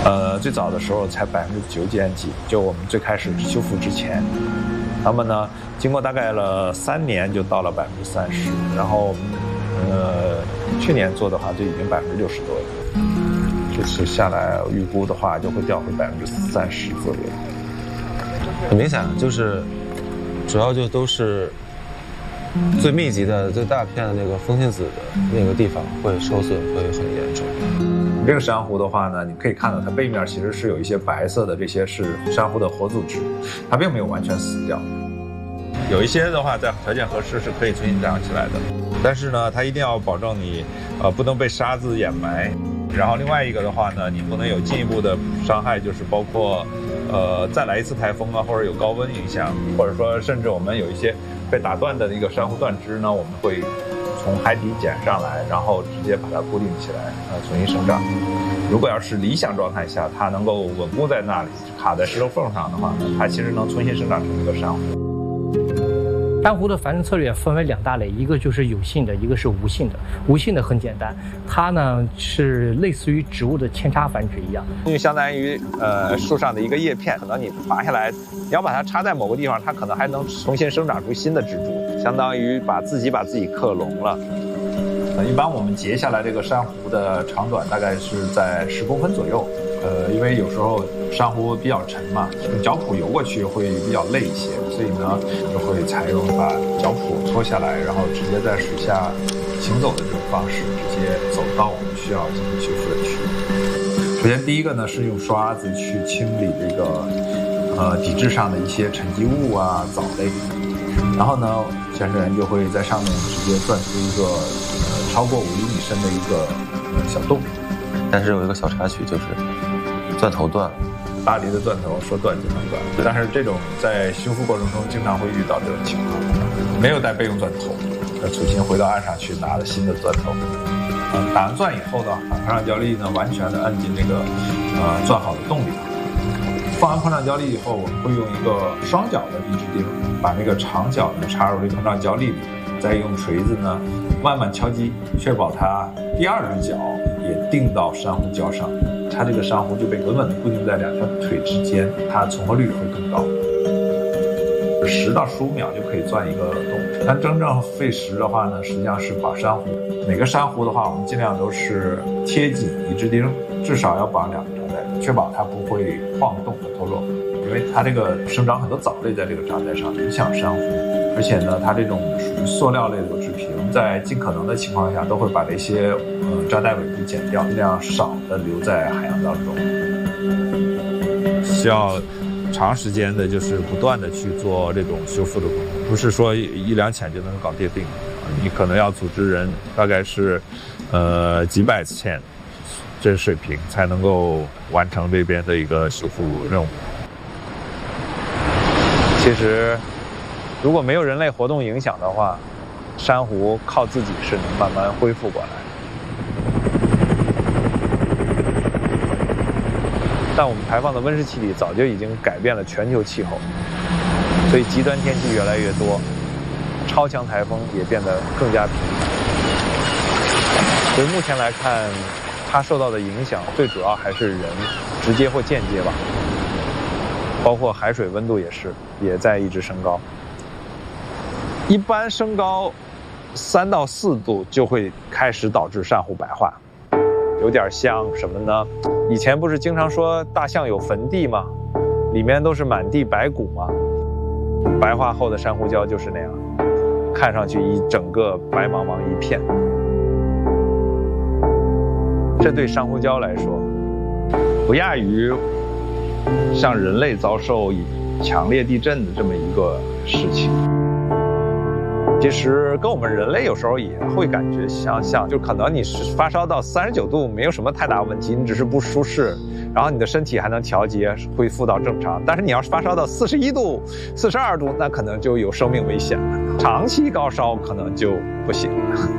最早的时候才9%几，就我们最开始修复之前。那么呢，经过大概了3年就到了30%，然后去年做的话就已经60%多了。这次下来预估的话就会掉回30%左右。 很明显就是主要就都是最密集的最大片的那个风信子的那个地方会受损会很严重。 这个珊瑚的话呢，你可以看到它背面其实是有一些白色的，这些是珊瑚的活组织，它并没有完全死掉。有一些的话在条件合适是可以重新长起来的，但是呢它一定要保证你不能被沙子掩埋。然后另外一个的话呢，你不能有进一步的伤害，就是包括再来一次台风啊，或者有高温影响，或者说甚至我们有一些被打断的一个珊瑚断枝呢，我们会从海底捡上来，然后直接把它固定起来，重新生长。如果要是理想状态下，它能够稳固在那里，卡在石头缝上的话呢，它其实能重新生长成一个珊瑚。 珊瑚的繁殖策略分为2大类，一个就是有性的，一个是无性的。无性的很简单，它呢是类似于植物的扦插繁殖一样， 因为相当于树上的一个叶片，可能你拔下来，你要把它插在某个地方，它可能还能重新生长出新的支柱，相当于把自己克隆了。一般我们截下来这个珊瑚的长短大概是在10公分左右。因为有时候珊瑚比较沉嘛，用脚蹼游过去会比较累一些，所以呢就会采用把脚蹼脱下来，然后直接在水下行走的这种方式，直接走到我们需要进行修复的区域。首先第一个呢是用刷子去清理这个底质上的一些沉积物啊、藻类，然后呢潜水员就会在上面直接钻出一个超过5厘米深的一个小洞。 但是有一个小插曲，就是钻头断了。 巴黎的钻头说断就能断，但是这种在修复过程中经常会遇到这种情况，没有带备用钻头，重新回到岸上去拿了新的钻头。打完钻以后呢，把膨胀胶粒呢完全的按进这个钻好的洞里。放完膨胀胶粒以后，我们会用一个双脚的离子钉，把那个长角呢插入这膨胀胶粒里，再用锤子呢慢慢敲击，确保它第2只脚也钉到珊瑚礁上，它这个珊瑚就被稳稳地固定在2条腿之间，它存活率会更高。10到15秒就可以钻一个洞，但真正费时的话呢，实际上是保珊瑚。每个珊瑚的话，我们尽量都是贴紧离子钉，至少要绑2个扎带，确保它不会晃动和脱落，因为它这个生长很多藻类在这个扎带上，影响珊瑚。而且呢，它这种属于塑料类的制品，我们在尽可能的情况下都会把这些扎带尾部剪掉，尽量少的留在海洋当中。需要长时间的，就是不断的去做这种修复的工作，不是说1两潜就能搞定。你可能要组织人，大概是几百次潜这水平才能够完成这边的一个修复任务。其实如果没有人类活动影响的话，珊瑚靠自己是能慢慢恢复过来。但我们排放的温室气体早就已经改变了全球气候，所以极端天气越来越多，超强台风也变得更加频繁。所以目前来看，它受到的影响最主要还是人，直接或间接吧。包括海水温度也在一直升高。一般升高3到4度就会开始导致珊瑚白化，有点像什么呢？以前不是经常说大象有坟地吗？里面都是满地白骨吗？白化后的珊瑚礁就是那样，看上去一整个白茫茫一片。这对珊瑚礁来说，不亚于像人类遭受强烈地震的这么一个事情。其实跟我们人类有时候也会感觉相像，就可能你发烧到39度没有什么太大问题，你只是不舒适，然后你的身体还能调节恢复到正常。但是你要是发烧到41度、42度，那可能就有生命危险了，长期高烧可能就不行了。